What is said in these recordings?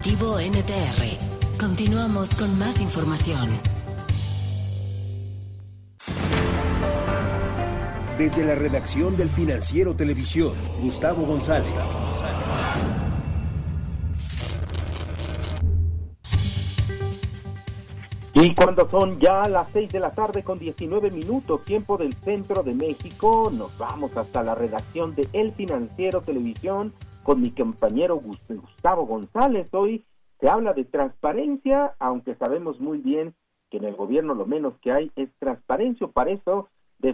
Informativo NTR. Continuamos con más información. Desde la redacción del Financiero Televisión, Gustavo González. Y cuando son ya las 6 de la tarde con 19 minutos, tiempo del centro de México, nos vamos hasta la redacción de El Financiero Televisión con mi compañero Gustavo González. Hoy se habla de transparencia, aunque sabemos muy bien que en el gobierno lo menos que hay es transparencia. Para eso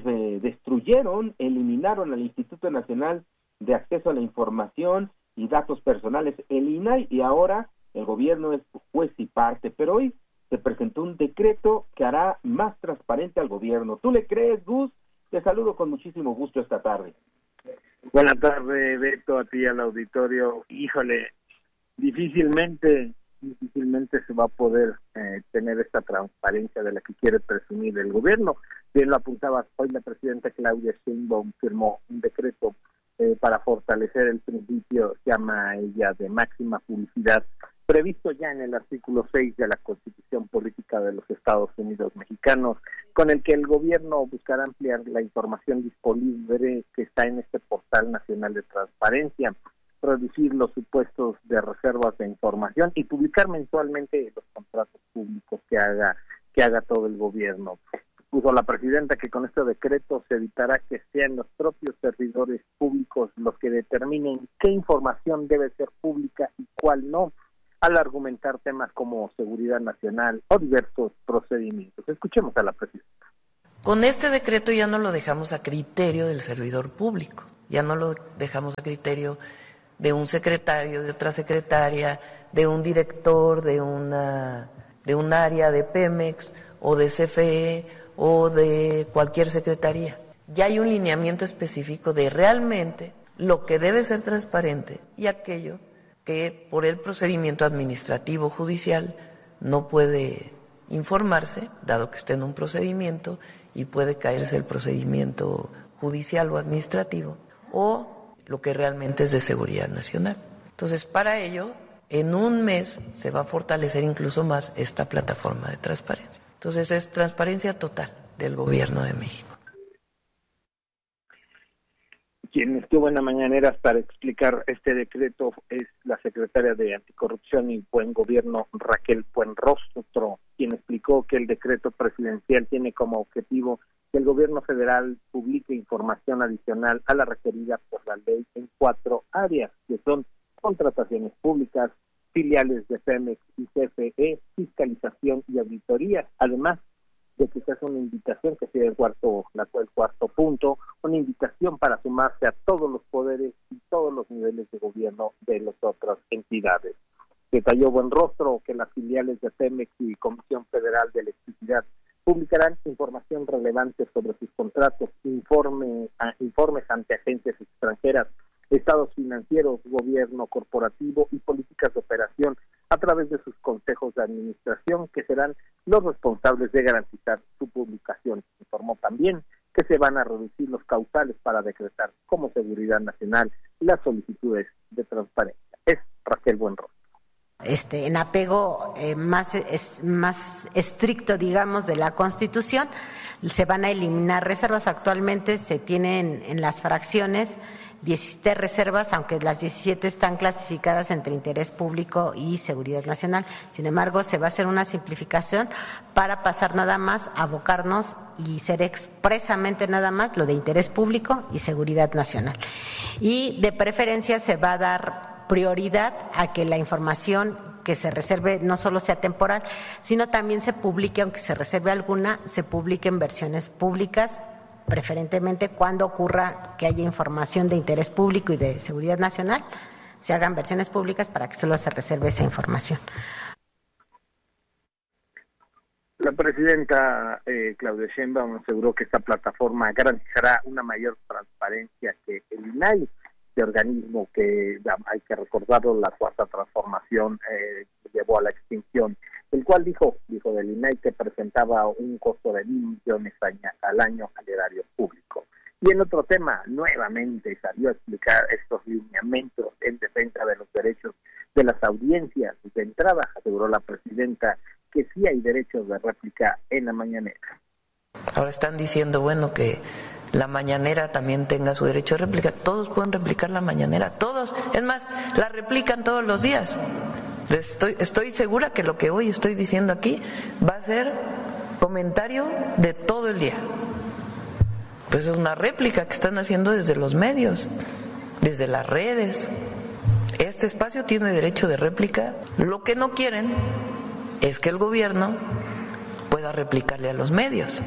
eliminaron al Instituto Nacional de Acceso a la Información y Datos Personales, el INAI, y ahora el gobierno es juez y parte. Pero hoy se presentó un decreto que hará más transparente al gobierno. ¿Tú le crees, Gus? Te saludo con muchísimo gusto esta tarde. Buenas tardes, Beto, a ti y al auditorio. Híjole, difícilmente se va a poder tener esta transparencia de la que quiere presumir el gobierno. Bien lo apuntabas, hoy la presidenta Claudia Sheinbaum firmó un decreto para fortalecer el principio, llama ella, de máxima publicidad, previsto ya en el artículo 6 de la Constitución Política de los Estados Unidos Mexicanos, con el que el gobierno buscará ampliar la información disponible que está en este portal nacional de transparencia, reducir los supuestos de reservas de información y publicar mensualmente los contratos públicos que haga todo el gobierno. Puso la presidenta que con este decreto se evitará que sean los propios servidores públicos los que determinen qué información debe ser pública y cuál no, al argumentar temas como seguridad nacional o diversos procedimientos. Escuchemos a la presidenta. Con este decreto ya no lo dejamos a criterio del servidor público, ya no lo dejamos a criterio de un secretario, de otra secretaria, de un director de un área de Pemex o de CFE o de cualquier secretaría. Ya hay un lineamiento específico de realmente lo que debe ser transparente y aquello que por el procedimiento administrativo judicial no puede informarse, dado que esté en un procedimiento y puede caerse el procedimiento judicial o administrativo, o lo que realmente es de seguridad nacional. Entonces, para ello, en un mes se va a fortalecer incluso más esta plataforma de transparencia. Entonces, es transparencia total del gobierno de México. Quien estuvo en la mañanera para explicar este decreto es la secretaria de Anticorrupción y Buen Gobierno, Raquel Buenrostro, quien explicó que el decreto presidencial tiene como objetivo que el gobierno federal publique información adicional a la requerida por la ley en 4 áreas, que son contrataciones públicas, filiales de Pemex y CFE, fiscalización y auditoría, además de que se hace una invitación, que sería el cuarto punto, una invitación para sumarse a todos los poderes y todos los niveles de gobierno de las otras entidades. Detalló Buenrostro que las filiales de Pemex y Comisión Federal de Electricidad publicarán información relevante sobre sus contratos, informes ante agencias extranjeras, estados financieros, gobierno corporativo y políticas de operación a través de sus consejos de administración, que serán los responsables de garantizar su publicación. Informó también que se van a reducir los causales para decretar como seguridad nacional las solicitudes de transparencia. Es Raquel Buenrostro. En apego más estricto, digamos, de la Constitución, se van a eliminar reservas. Actualmente se tienen en las fracciones 17 reservas, aunque las 17 están clasificadas entre interés público y seguridad nacional. Sin embargo, se va a hacer una simplificación para pasar nada más a abocarnos y ser expresamente nada más lo de interés público y seguridad nacional. Y de preferencia se va a dar prioridad a que la información que se reserve no solo sea temporal, sino también se publique, aunque se reserve alguna, se publique en versiones públicas, preferentemente cuando ocurra que haya información de interés público y de seguridad nacional, se hagan versiones públicas para que solo se reserve esa información. La presidenta Claudia Sheinbaum aseguró que esta plataforma garantizará una mayor transparencia que el INAI, este organismo que, hay que recordarlo, la cuarta transformación llevó a la extinción, el cual dijo del INAI que presentaba un costo de 1,000 millones al año al erario público. Y en otro tema, nuevamente salió a explicar estos lineamientos en defensa de los derechos de las audiencias. De entrada, aseguró la presidenta que sí hay derechos de réplica en la mañanera. Ahora están diciendo, bueno, que la mañanera también tenga su derecho de réplica. Todos pueden replicar la mañanera, todos. Es más, la replican todos los días. Estoy segura que lo que hoy estoy diciendo aquí va a ser comentario de todo el día. Pues es una réplica que están haciendo desde los medios, desde las redes. Este espacio tiene derecho de réplica. Lo que no quieren es que el gobierno pueda replicarle a los medios.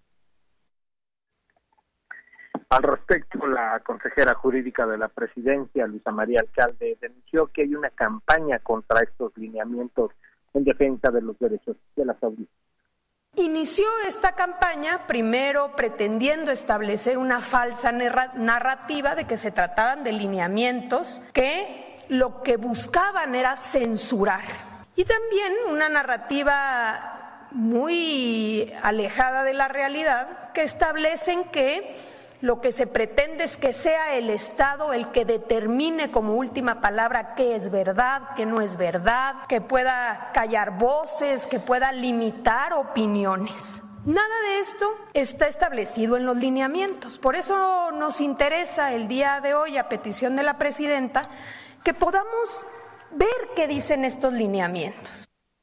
Al respecto, la consejera jurídica de la presidencia, Luisa María Alcalde, denunció que hay una campaña contra estos lineamientos en defensa de los derechos de las audiencias. Inició esta campaña primero pretendiendo establecer una falsa narrativa de que se trataban de lineamientos que lo que buscaban era censurar. Y también una narrativa muy alejada de la realidad que establecen que lo que se pretende es que sea el Estado el que determine como última palabra qué es verdad, qué no es verdad, que pueda callar voces, que pueda limitar opiniones. Nada de esto está establecido en los lineamientos. Por eso nos interesa el día de hoy, a petición de la presidenta, que podamos ver qué dicen estos lineamientos.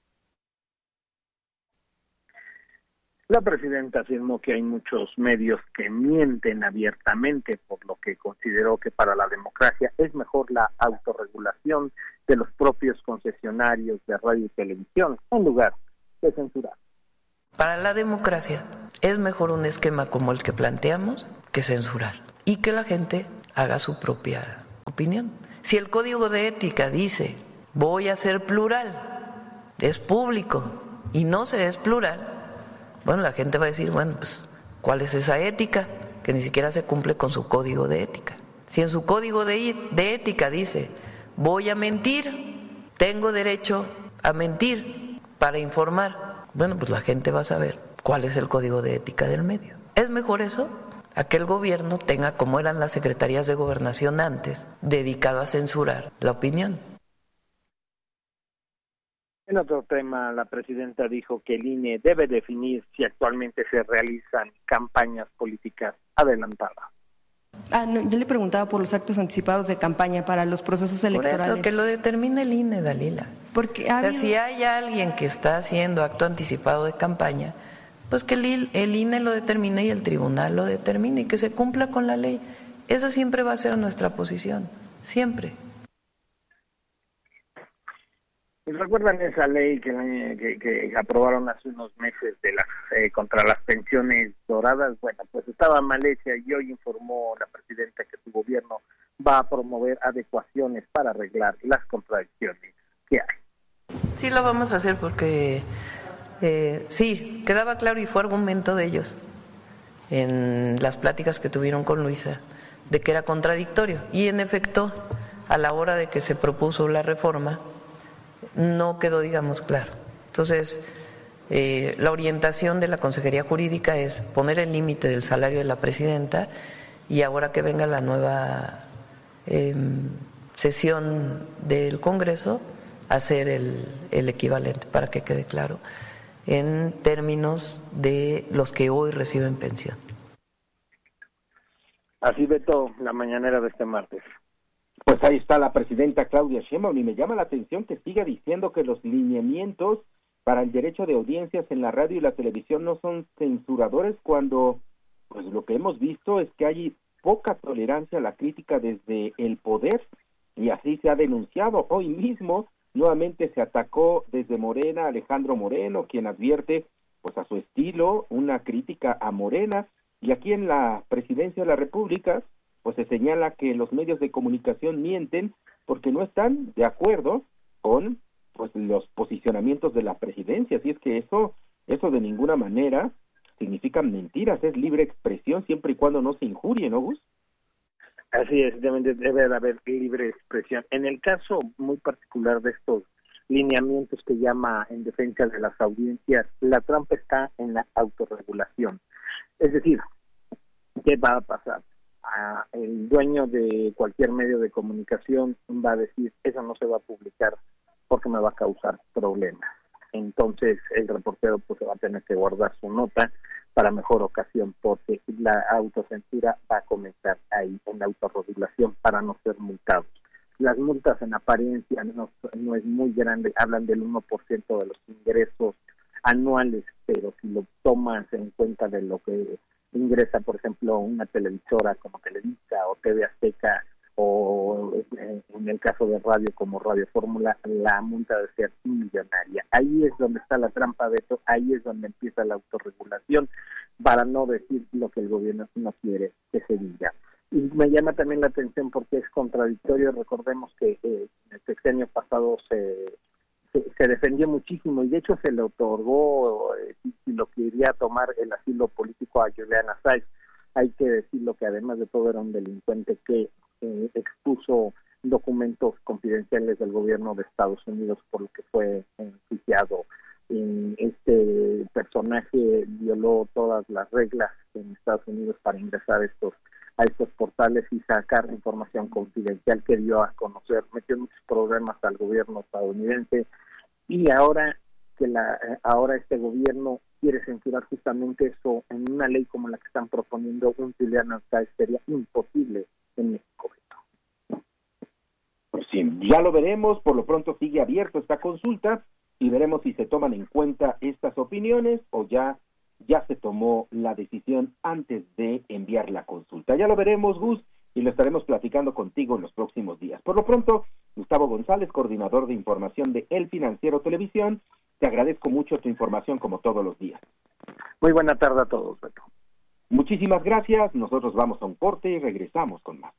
La presidenta afirmó que hay muchos medios que mienten abiertamente, por lo que consideró que para la democracia es mejor la autorregulación de los propios concesionarios de radio y televisión, en lugar de censurar. Para la democracia es mejor un esquema como el que planteamos que censurar y que la gente haga su propia opinión. Si el código de ética dice voy a ser plural, es público y no se es plural, bueno, la gente va a decir, bueno, pues, ¿cuál es esa ética? Que ni siquiera se cumple con su código de ética. Si en su código de ética dice, voy a mentir, tengo derecho a mentir para informar, bueno, pues la gente va a saber cuál es el código de ética del medio. ¿Es mejor eso? A que el gobierno tenga, como eran las secretarías de gobernación antes, dedicado a censurar la opinión. En otro tema, la presidenta dijo que el INE debe definir si actualmente se realizan campañas políticas adelantadas. No, yo le preguntaba por los actos anticipados de campaña para los procesos electorales. Por eso, que lo determine el INE, Dalila. Porque si hay alguien que está haciendo acto anticipado de campaña, pues que el INE lo determine y el tribunal lo determine y que se cumpla con la ley. Esa siempre va a ser nuestra posición, siempre. ¿Recuerdan esa ley que aprobaron hace unos meses de contra las pensiones doradas? Bueno, pues estaba mal hecha y hoy informó la presidenta que su gobierno va a promover adecuaciones para arreglar las contradicciones que hay. Sí, lo vamos a hacer porque sí, quedaba claro y fue argumento de ellos en las pláticas que tuvieron con Luisa, de que era contradictorio. Y en efecto, a la hora de que se propuso la reforma, no quedó, digamos, claro. Entonces, la orientación de la Consejería Jurídica es poner el límite del salario de la presidenta y ahora que venga la nueva sesión del Congreso, hacer el equivalente para que quede claro en términos de los que hoy reciben pensión. Así vetó la mañanera de este martes. Pues ahí está la presidenta Claudia Sheinbaum y me llama la atención que siga diciendo que los lineamientos para el derecho de audiencias en la radio y la televisión no son censuradores cuando pues lo que hemos visto es que hay poca tolerancia a la crítica desde el poder y así se ha denunciado. Hoy mismo nuevamente se atacó desde Morena a Alejandro Moreno, quien advierte pues a su estilo una crítica a Morena, y aquí en la Presidencia de la República pues se señala que los medios de comunicación mienten porque no están de acuerdo con pues los posicionamientos de la presidencia. Así es que eso de ninguna manera significa mentiras, es libre expresión siempre y cuando no se injurie, ¿no, Gus? Así es, debe de haber libre expresión. En el caso muy particular de estos lineamientos que llama en defensa de las audiencias, la trampa está en la autorregulación. Es decir, ¿qué va a pasar? el dueño de cualquier medio de comunicación va a decir, eso no se va a publicar porque me va a causar problemas. Entonces el reportero pues se va a tener que guardar su nota para mejor ocasión, porque la autocensura va a comenzar ahí, en la autorregulación, para no ser multados. Las multas en apariencia no es muy grande, hablan del 1% de los ingresos anuales, pero si lo tomas en cuenta de lo que ingresa, por ejemplo, una televisora como Televisa o TV Azteca, o en el caso de radio como Radio Fórmula, la multa debe ser millonaria. Ahí es donde está la trampa de eso, ahí es donde empieza la autorregulación, para no decir lo que el gobierno no quiere que se diga. Y me llama también la atención porque es contradictorio. Recordemos que en el sexenio pasado se defendió muchísimo, y de hecho se le otorgó, si lo quería tomar, el asilo político a Julian Assange. Hay que decirlo que además de todo era un delincuente que expuso documentos confidenciales del gobierno de Estados Unidos, por lo que fue enjuiciado. Este personaje violó todas las reglas en Estados Unidos para ingresar a estos portales y sacar información confidencial que dio a conocer, metió muchos problemas al gobierno estadounidense, y ahora este gobierno quiere censurar justamente eso en una ley como la que están proponiendo un Julian Assange. Sería imposible en México. Pues sí, ya lo veremos. Por lo pronto sigue abierto esta consulta y veremos si se toman en cuenta estas opiniones o ya se tomó la decisión antes de enviar la consulta. Ya lo veremos, Gus, y lo estaremos platicando contigo en los próximos días. Por lo pronto, Gustavo González, coordinador de información de El Financiero Televisión, te agradezco mucho tu información como todos los días. Muy buena tarde a todos, Beto. Muchísimas gracias. Nosotros vamos a un corte y regresamos con más.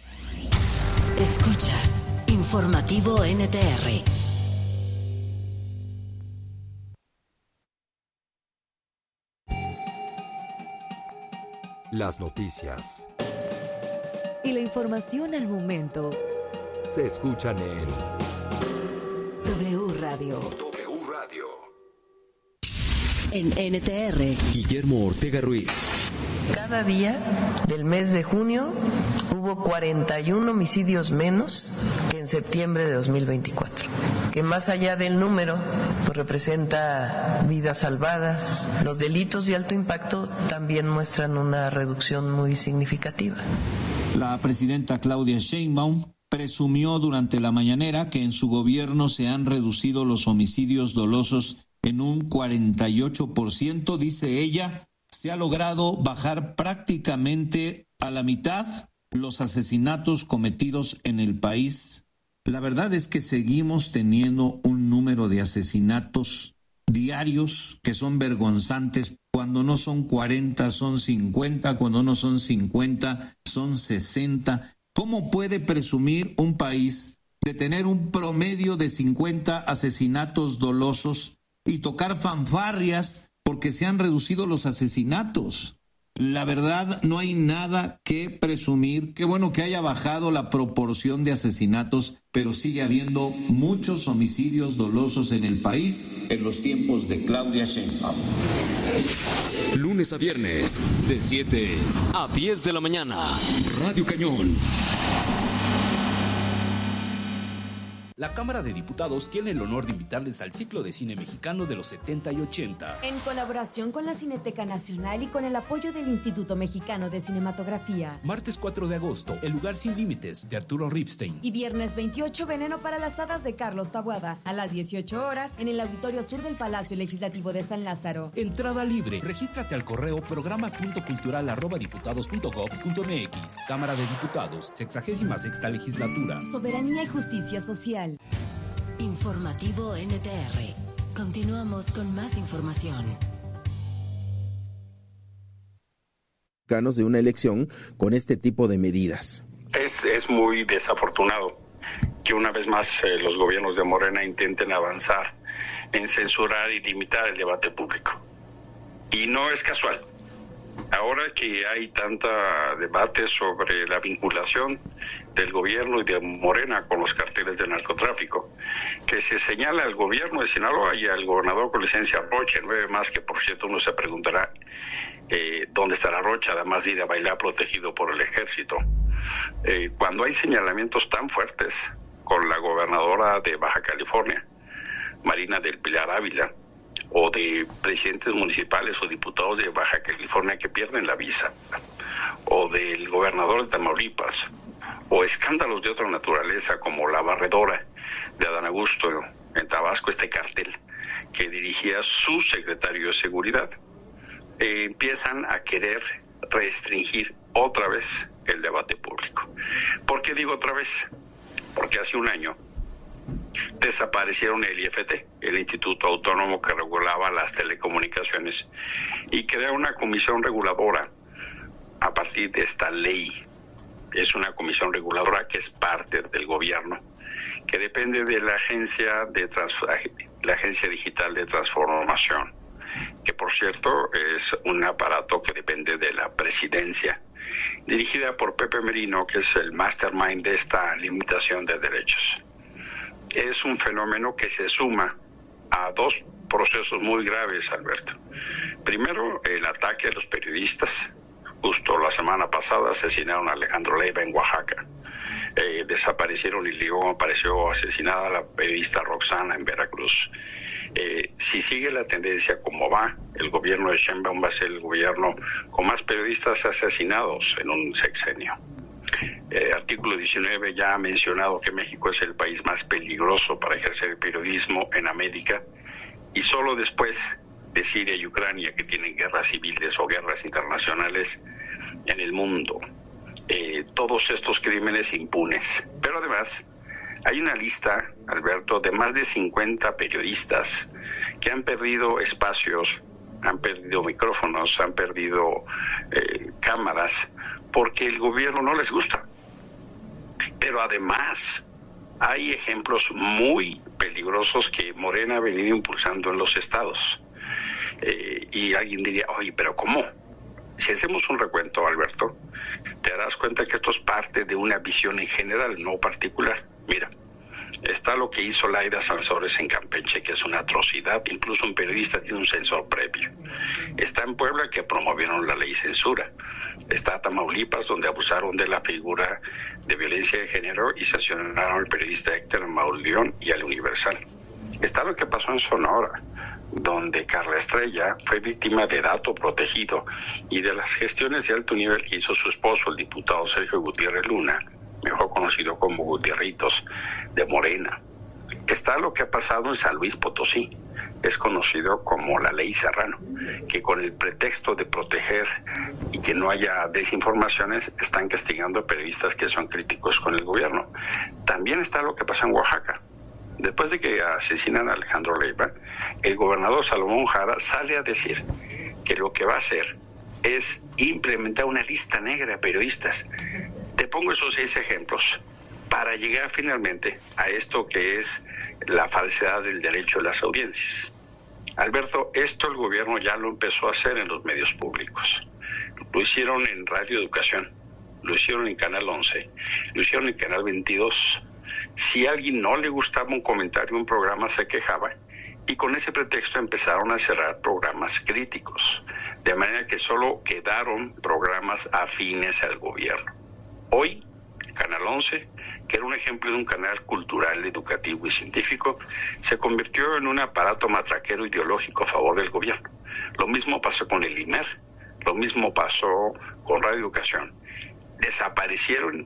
Escuchas Informativo NTR. Las noticias y la información al momento se escuchan en W Radio. W Radio. En NTR. Guillermo Ortega Ruiz. Cada día del mes de junio hubo 41 homicidios menos que en septiembre de 2024, que más allá del número pues representa vidas salvadas. Los delitos de alto impacto también muestran una reducción muy significativa. La presidenta Claudia Sheinbaum presumió durante la mañanera que en su gobierno se han reducido los homicidios dolosos en un 48%, dice ella. Se ha logrado bajar prácticamente a la mitad los asesinatos cometidos en el país. La verdad es que seguimos teniendo un número de asesinatos diarios que son vergonzantes. Cuando no son 40, son 50, cuando no son 50, son 60. ¿Cómo puede presumir un país de tener un promedio de 50 asesinatos dolosos y tocar fanfarrias porque se han reducido los asesinatos? La verdad, no hay nada que presumir. Qué bueno que haya bajado la proporción de asesinatos, pero sigue habiendo muchos homicidios dolosos en el país en los tiempos de Claudia Sheinbaum. Lunes a viernes, de 7 a 10 de la mañana, Radio Cañón. La Cámara de Diputados tiene el honor de invitarles al ciclo de cine mexicano de los 70 y 80. En colaboración con la Cineteca Nacional y con el apoyo del Instituto Mexicano de Cinematografía. Martes 4 de agosto, El lugar sin límites, de Arturo Ripstein. Y viernes 28, Veneno para las hadas, de Carlos Taboada. A las 18 horas, en el Auditorio Sur del Palacio Legislativo de San Lázaro. Entrada libre. Regístrate al correo programa.cultural@diputados.gov.mx. Cámara de Diputados, 66ª Legislatura. Soberanía y justicia social. Informativo NTR. Continuamos con más información. De una elección con este tipo de medidas. Es muy desafortunado que una vez más los gobiernos de Morena intenten avanzar en censurar y limitar el debate público. Y no es casual. Ahora que hay tanta debate sobre la vinculación del gobierno y de Morena con los carteles de narcotráfico, que se señala al gobierno de Sinaloa y al gobernador con licencia Rocha, 9 más, que por cierto uno se preguntará dónde estará Rocha, además de ir a bailar protegido por el ejército. Cuando hay señalamientos tan fuertes con la gobernadora de Baja California, Marina del Pilar Ávila, o de presidentes municipales o diputados de Baja California que pierden la visa, o del gobernador de Tamaulipas, o escándalos de otra naturaleza como la barredora de Adán Augusto en Tabasco, este cartel que dirigía su secretario de Seguridad, empiezan a querer restringir otra vez el debate público. ¿Por qué digo otra vez? Porque hace un año desaparecieron el IFT, el Instituto Autónomo que regulaba las telecomunicaciones, y crearon una comisión reguladora a partir de esta ley. Es una comisión reguladora que es parte del gobierno, que depende de la Agencia Digital de Transformación, que por cierto es un aparato que depende de la presidencia, dirigida por Pepe Merino, que es el mastermind de esta limitación de derechos. Es un fenómeno que se suma a dos procesos muy graves, Alberto. Primero, el ataque a los periodistas. Justo la semana pasada asesinaron a Alejandro Leiva en Oaxaca. Desaparecieron y luego apareció asesinada la periodista Roxana en Veracruz. Si sigue la tendencia como va, el gobierno de Sheinbaum va a ser el gobierno con más periodistas asesinados en un sexenio. Artículo 19 ya ha mencionado que México es el país más peligroso para ejercer el periodismo en América, y solo después de Siria y Ucrania, que tienen guerras civiles o guerras internacionales en el mundo. Todos estos crímenes impunes. Pero además hay una lista, Alberto, de más de 50 periodistas que han perdido espacios, han perdido micrófonos, han perdido cámaras, porque el gobierno no les gusta. Pero además hay ejemplos muy peligrosos que Morena ha venido impulsando en los estados. Y alguien diría, oye, ¿pero cómo? Si hacemos un recuento, Alberto, te darás cuenta que esto es parte de una visión en general, no particular. Mira, está lo que hizo Laida Sansores en Campeche, que es una atrocidad. Incluso un periodista tiene un censor previo. Está en Puebla, que promovieron la ley censura. Está Tamaulipas, donde abusaron de la figura de violencia de género y sancionaron al periodista Héctor Mauleón y al Universal. Está lo que pasó en Sonora, donde Carla Estrella fue víctima de dato protegido y de las gestiones de alto nivel que hizo su esposo, el diputado Sergio Gutiérrez Luna, mejor conocido como Gutierritos, de Morena. Está lo que ha pasado en San Luis Potosí, es conocido como la Ley Serrano, que con el pretexto de proteger y que no haya desinformaciones, están castigando a periodistas que son críticos con el gobierno. También está lo que pasa en Oaxaca. Después de que asesinan a Alejandro Leiva, el gobernador Salomón Jara sale a decir que lo que va a hacer es implementar una lista negra de periodistas. Te pongo esos 6 ejemplos para llegar finalmente a esto que es la falsedad del derecho a las audiencias. Alberto, esto el gobierno ya lo empezó a hacer en los medios públicos. Lo hicieron en Radio Educación, lo hicieron en Canal 11, lo hicieron en Canal 22. Si a alguien no le gustaba un comentario, un programa, se quejaba, y con ese pretexto empezaron a cerrar programas críticos, de manera que solo quedaron programas afines al gobierno. Hoy, Canal 11, que era un ejemplo de un canal cultural, educativo y científico, se convirtió en un aparato matraquero ideológico a favor del gobierno. Lo mismo pasó con el IMER, lo mismo pasó con Radio Educación. Desaparecieron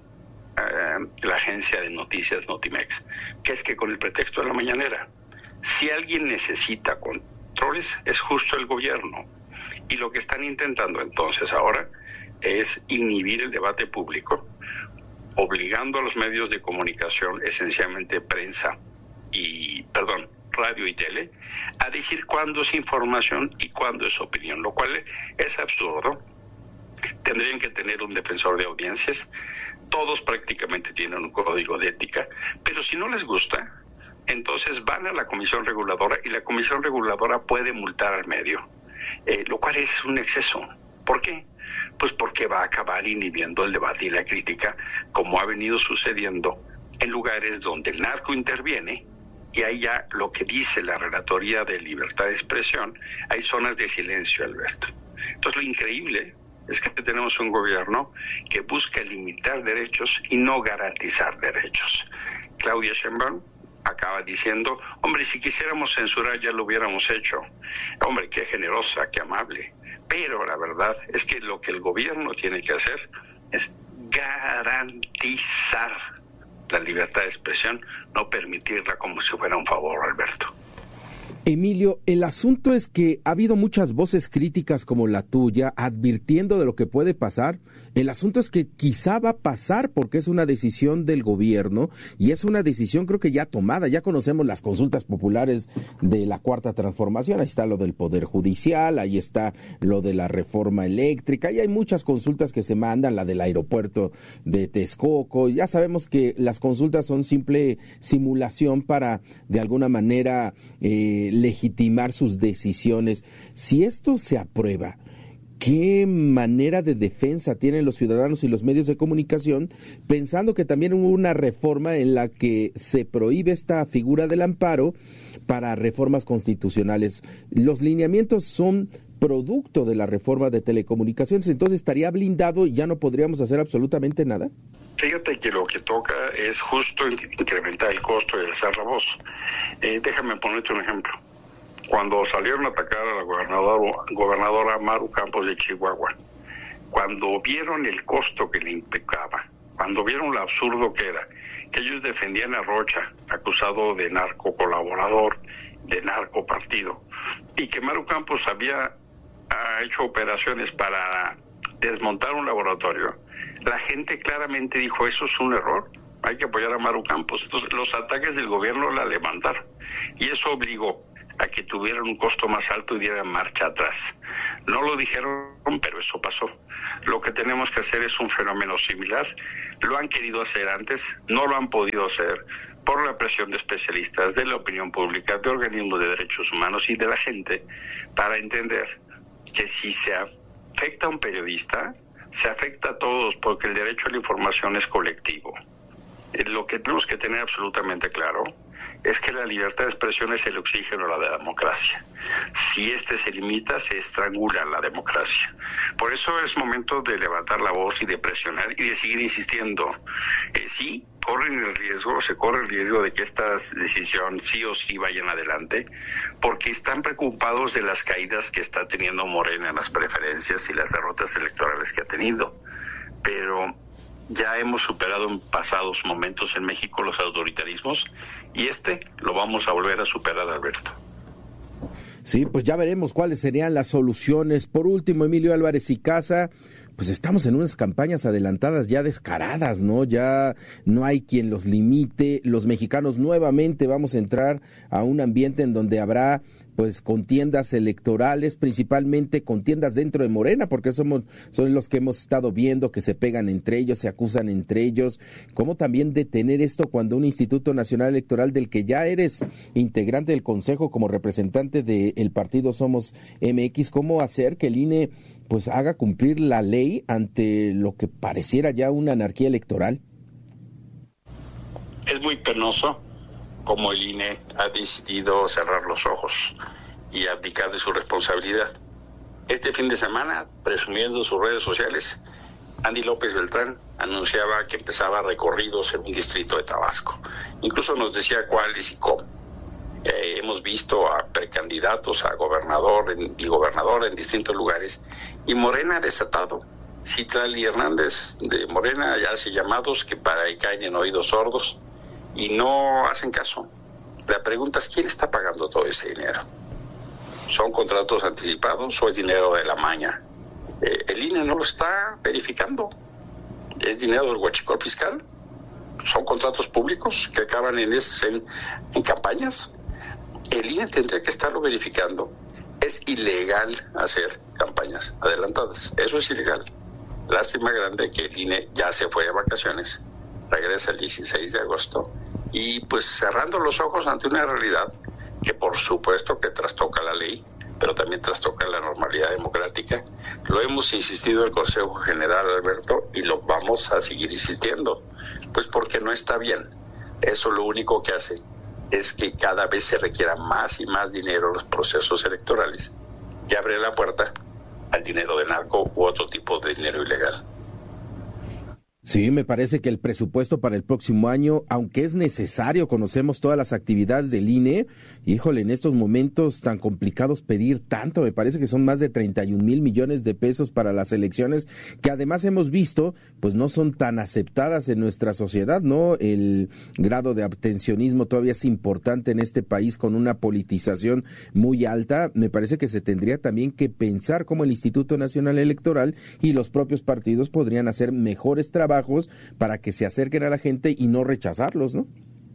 la agencia de noticias Notimex, que es que con el pretexto de la mañanera, si alguien necesita controles, es justo el gobierno. Y lo que están intentando entonces ahora es inhibir el debate público, obligando a los medios de comunicación, esencialmente prensa radio y tele, a decir cuándo es información y cuándo es opinión, lo cual es absurdo. Tendrían que tener un defensor de audiencias. Todos prácticamente tienen un código de ética, pero si no les gusta, entonces van a la comisión reguladora y la comisión reguladora puede multar al medio, lo cual es un exceso. ¿Por qué? Pues porque va a acabar inhibiendo el debate y la crítica, como ha venido sucediendo en lugares donde el narco interviene, y ahí ya lo que dice la Relatoría de Libertad de Expresión, hay zonas de silencio, Alberto. Entonces lo increíble es que tenemos un gobierno que busca limitar derechos y no garantizar derechos. Claudia Sheinbaum acaba diciendo, hombre, si quisiéramos censurar ya lo hubiéramos hecho. Hombre, qué generosa, qué amable. Pero la verdad es que lo que el gobierno tiene que hacer es garantizar la libertad de expresión, no permitirla como si fuera un favor, Alberto. Emilio, el asunto es que ha habido muchas voces críticas como la tuya, advirtiendo de lo que puede pasar. El asunto es que quizá va a pasar porque es una decisión del gobierno y es una decisión creo que ya tomada. Ya conocemos las consultas populares de la Cuarta Transformación, ahí está lo del Poder Judicial, ahí está lo de la reforma eléctrica y hay muchas consultas que se mandan, la del aeropuerto de Texcoco. Ya sabemos que las consultas son simple simulación para de alguna manera legitimar sus decisiones. Si esto se aprueba, ¿qué manera de defensa tienen los ciudadanos y los medios de comunicación, pensando que también hubo una reforma en la que se prohíbe esta figura del amparo para reformas constitucionales? Los lineamientos son producto de la reforma de telecomunicaciones, entonces estaría blindado y ya no podríamos hacer absolutamente nada. Fíjate que lo que toca es justo incrementar el costo y alzar la voz. Déjame ponerte un ejemplo. Cuando salieron a atacar a la gobernadora Maru Campos de Chihuahua, cuando vieron el costo que le implicaba, cuando vieron lo absurdo que era, que ellos defendían a Rocha, acusado de narco colaborador, de narco partido, y que Maru Campos ha hecho operaciones para desmontar un laboratorio, la gente claramente dijo, eso es un error, hay que apoyar a Maru Campos. Entonces los ataques del gobierno la levantaron y eso obligó a que tuvieran un costo más alto y dieran marcha atrás. No lo dijeron, pero eso pasó. Lo que tenemos que hacer es un fenómeno similar. Lo han querido hacer antes, no lo han podido hacer por la presión de especialistas, de la opinión pública, de organismos de derechos humanos y de la gente, para entender que si se afecta a un periodista, se afecta a todos, porque el derecho a la información es colectivo. Lo que tenemos que tener absolutamente claro es que la libertad de expresión es el oxígeno de la democracia. Si se limita, se estrangula la democracia. Por eso es momento de levantar la voz y de presionar y de seguir insistiendo. Sí, se corre el riesgo de que estas decisiones sí o sí vayan adelante, porque están preocupados de las caídas que está teniendo Morena en las preferencias y las derrotas electorales que ha tenido. Pero ya hemos superado en pasados momentos en México los autoritarismos y lo vamos a volver a superar, Alberto. Sí, pues ya veremos cuáles serían las soluciones. Por último, Emilio Álvarez y Casa, pues estamos en unas campañas adelantadas ya descaradas, ¿no? Ya no hay quien los limite. Los mexicanos nuevamente vamos a entrar a un ambiente en donde habrá pues contiendas electorales, principalmente contiendas dentro de Morena, porque son los que hemos estado viendo que se pegan entre ellos, se acusan entre ellos. ¿Cómo también detener esto cuando un Instituto Nacional Electoral del que ya eres integrante del Consejo como representante del partido Somos MX, cómo hacer que el INE pues haga cumplir la ley ante lo que pareciera ya una anarquía electoral? Es muy penoso como el INE ha decidido cerrar los ojos y abdicar de su responsabilidad. Este fin de semana, presumiendo sus redes sociales, Andy López Beltrán anunciaba que empezaba recorridos en un distrito de Tabasco. Incluso nos decía cuáles y cómo. Hemos visto a precandidatos a gobernador y gobernadora en distintos lugares, y Morena ha desatado. Citlali Hernández de Morena ya hace llamados que para ahí caen en oídos sordos y no hacen caso. La pregunta es, ¿quién está pagando todo ese dinero? ¿Son contratos anticipados o es dinero de la maña? El INE no lo está verificando. ¿Es dinero del huachicol fiscal? ¿Son contratos públicos que acaban en campañas? El INE tendría que estarlo verificando. Es ilegal hacer campañas adelantadas. Eso es ilegal. Lástima grande que el INE ya se fue de vacaciones. Regresa el 16 de agosto y pues cerrando los ojos ante una realidad que por supuesto que trastoca la ley, pero también trastoca la normalidad democrática. Lo hemos insistido en el Consejo General, Alberto, y lo vamos a seguir insistiendo, pues porque no está bien. Eso lo único que hace es que cada vez se requiera más y más dinero en los procesos electorales, que abre la puerta al dinero del narco u otro tipo de dinero ilegal. Sí, me parece que el presupuesto para el próximo año, aunque es necesario, conocemos todas las actividades del INE, híjole, en estos momentos tan complicados pedir tanto, me parece que son más de 31,000 millones de pesos para las elecciones, que además hemos visto, pues no son tan aceptadas en nuestra sociedad, ¿no? El grado de abstencionismo todavía es importante en este país con una politización muy alta. Me parece que se tendría también que pensar cómo el Instituto Nacional Electoral y los propios partidos podrían hacer mejores trabajos para que se acerquen a la gente y no rechazarlos, ¿no?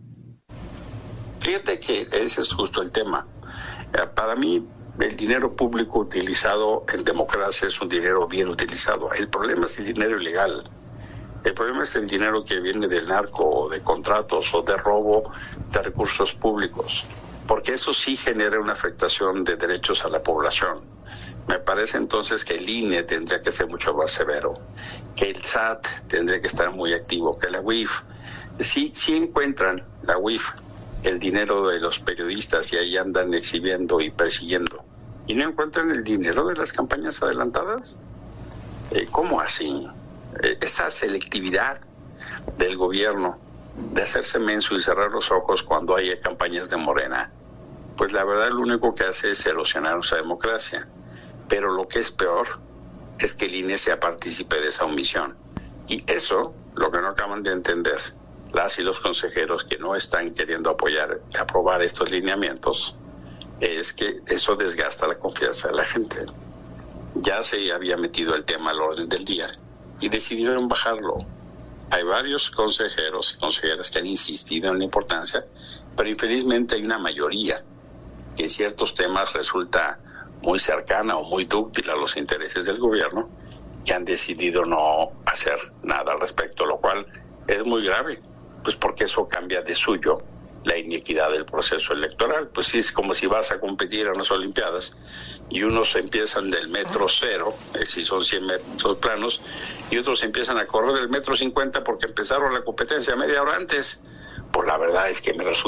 Fíjate que ese es justo el tema. Para mí, el dinero público utilizado en democracia es un dinero bien utilizado. El problema es el dinero ilegal. El problema es el dinero que viene del narco, o de contratos, o de robo de recursos públicos, porque eso sí genera una afectación de derechos a la población. Me parece entonces que el INE tendría que ser mucho más severo, que el SAT tendría que estar muy activo, que la UIF, sí encuentran la UIF el dinero de los periodistas y ahí andan exhibiendo y persiguiendo, y no encuentran el dinero de las campañas adelantadas. ¿Cómo así? Esa selectividad del gobierno de hacerse menso y cerrar los ojos cuando hay campañas de Morena, pues la verdad lo único que hace es erosionar nuestra democracia. Pero lo que es peor es que el INE sea partícipe de esa omisión. Y eso, lo que no acaban de entender las y los consejeros que no están queriendo aprobar estos lineamientos, es que eso desgasta la confianza de la gente. Ya se había metido el tema al orden del día y decidieron bajarlo. Hay varios consejeros y consejeras que han insistido en la importancia, pero infelizmente hay una mayoría que en ciertos temas resulta muy cercana o muy dúctil a los intereses del gobierno, que han decidido no hacer nada al respecto, lo cual es muy grave, pues porque eso cambia de suyo la inequidad del proceso electoral. Pues sí, es como si vas a competir en las Olimpiadas y unos empiezan del metro 0, si son 100 metros planos, y otros empiezan a correr del metro 50 porque empezaron la competencia media hora antes. Pues la verdad es que me resulta